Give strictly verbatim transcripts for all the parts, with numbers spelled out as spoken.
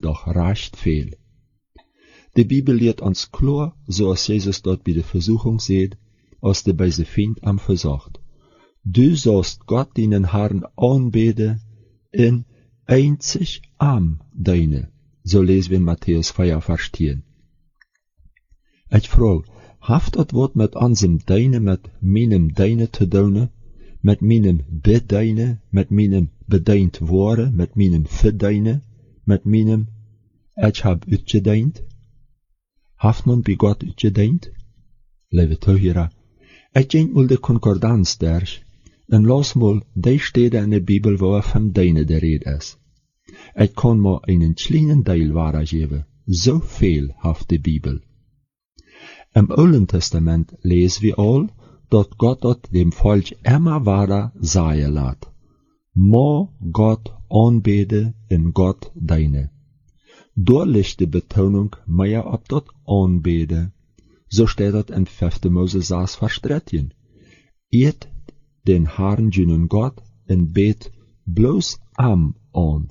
doch recht viel. Die Bibel lehrt uns klar, so als Jesus dort bei der Versuchung sieht, als der bei se Feind am versagt. Du sollst Gott deinen Herrn anbeten in einzig am deine. So lesen wir in Matthäus vier, Vers zehn. Ich frage, haft dat wat mit unserem Deine, mit meinem Deine zu tun, mit meinem Bedeine, mit meinem bedeint worden, mit meinem Verdeine, mit meinem ich hab uitgedeint? Haft man bei Gott uitgedeint? Lieve Zuhörer, ich denk mal de Konkordanz durch, en las mal die Stelle in der Bibel, wo von Deine der Rede ist. Ich kann mal einen kleinen Teil weitergeben, so viel haft die Bibel. Im Alten Testament lesen wir all, dat Gott dort dem Volk immer weiter sagen lässt. Mo Gott anbeten in Gott deine. Dort liegt die Betonung mehr auf dat anbeten. So steht dat in fünfter Mose sechs, Vers dreizehn. Eet den Herrn jenen Gott en bet bloß am an.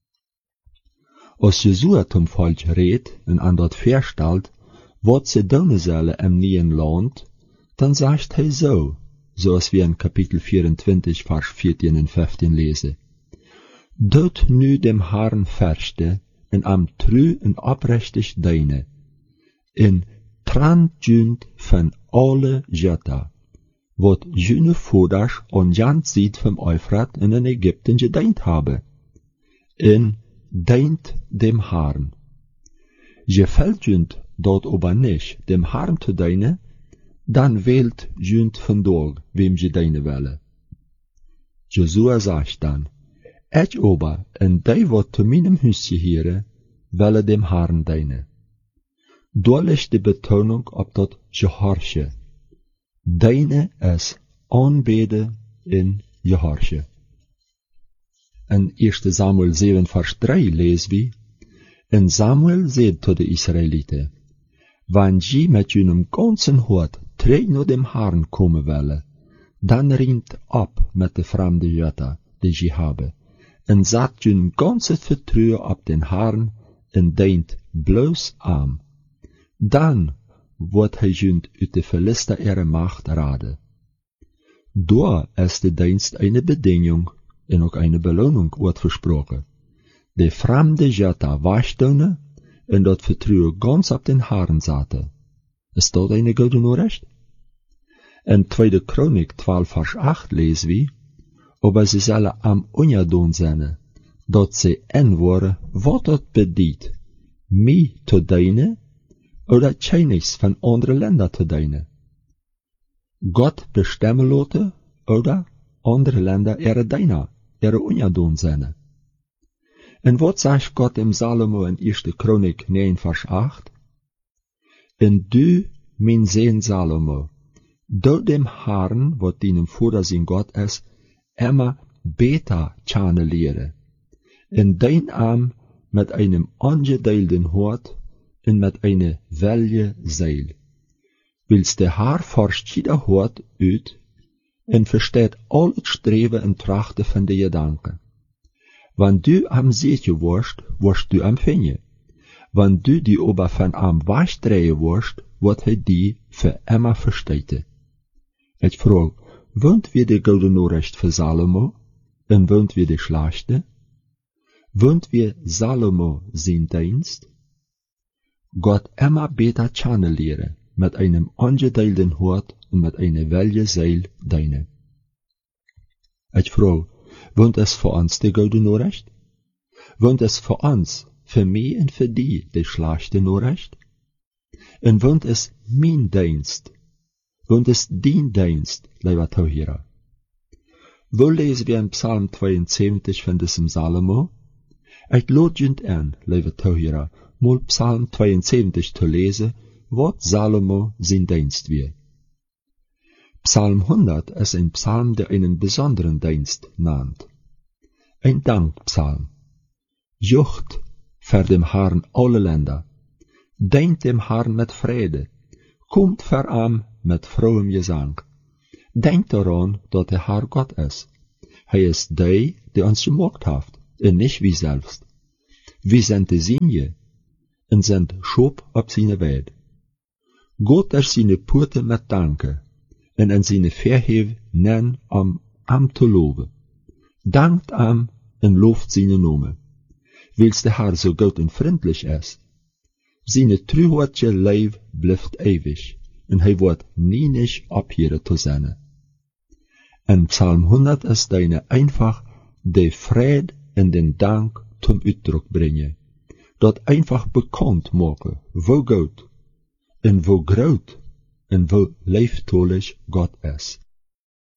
Als Jesua zum Volk redet und an dat verstellt, wat ze doen zullen im neuen Land, dann sagt er so, so als wir in Kapitel vierundzwanzig, Vers vierzehn und fünfzehn lesen. Dort nu dem Herrn verste, en am true en oprechtig deine, en trantjunt van alle jata, wat jene voders on jant ziet vom Euphrat in den Ägypten gedeint habe, en deint dem Herrn. Gefällt junt dort aber nicht, dem Herrn zu deine, dann wählt jünt von dort, wem je deine welle. Josua sagt dann, ich aber, en die wat zu meinem Hüsje hiere, welle dem Herrn deine. Da liegt die Betonung auf dat Gehorche. Deine es anbeten in Gehorche. In erster Samuel sieben, Vers drei lesen wir, en Samuel sagt zu den Israeliten, wenn je mit jenem ganzen Hort treu nach dem Herrn kommen welle, dann rinnt ab mit de fremde Götter, die je habe, en zet jenem ganzes Vertrauen auf den Herrn en deint bloß am. Dann wird hij junt uit de Philister ihre Macht rade. Da ist der Dienst eine Bedingung und auch eine Belohnung wird versprochen. De fremde Götter wegdoen en dat Vertrauen ganz auf den Herrn zaten. Ist dat eine gute Nachricht? In zweiter Chronik zwölf, Vers acht lesen wir, aber sie sollen am unjadon sein, dat sie en worden, wat dat bedient, mij te dienen, oder Chinese von anderen Ländern zu dienen. Gott bestemmen lassen, oder andere Länder ihre Diener, ihre unjadon sein. En wat sagt Gott im Salomo in erster Chronik neun, Vers acht? En du, mein Sohn Salomo, do dem Herrn, wat deinem Vater sein Gott ist, immer beter channelieren. In dein Arm mit einem angedeilten Hort und mit einer welje Seil. Willst der Herr forscht jeder Hort uit und versteht all het Streben und Trachten von den Gedanken. Wenn du am Seetje wirst, wirst du am Finje. Wenn du die aber von am wegdrehen wirst, wird er die für immer verstehen. Ich frage, wollt wir die Golden Nachricht für Salomo und wollt wir die schlechte? Wollt wir Salomo sein Dienst? Gott immer beter channelieren mit einem angedeilten Hort und mit einer welje Seil deine. Ich frage, wollt es für uns die Golden Nachricht? Wollt es für uns, für mich und für die, die schlechte Nachricht? Und wollt es mein Dienst? Wollt es dein Dienst, lieber Zuhörer? Wo lesen wir in Psalm zweiundsiebzig von diesem Salomo? Ich lade euch an, lieber Zuhörer, mal Psalm zweiundsiebzig zu lesen, wat Salomo sein Dienst wird. Psalm hundert ist ein Psalm, der einen besonderen Dienst nennt. Ein Dankpsalm. Jucht für dem Herrn alle Länder. Denkt dem Herrn mit Freude. Kommt vor ihm mit frohem Gesang. Denkt daran, dass der Herr Gott ist. Er ist der, der uns gemacht hat, und nicht wie selbst. wie sind de Sinje, en sind schop op sine Welt. Gott er sine Poorten met danken, en en sine Verhev nen am am te loven. Dankt am en looft sine Nome, wils de Herr so gut en vriendlich ist. Sine truhartje leef blijft ewig, en hij wordt nie nicht abhören zu sein. En Psalm honderd ist deine einfach de Fried en den Dank zum Uitdruck brengen, dat einfach bekannt maken, wo gut, en wo groot, en wo liefdollig Gott ist.